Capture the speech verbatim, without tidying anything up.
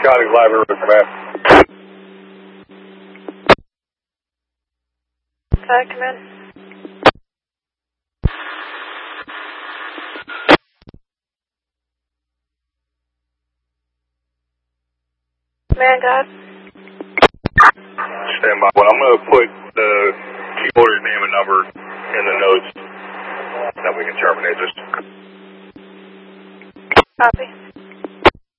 County Library Command. Hi, come in. Man, God. Stand by. Well, I'm going to put the keyboarder's name and number in the notes, then we can terminate this. Copy.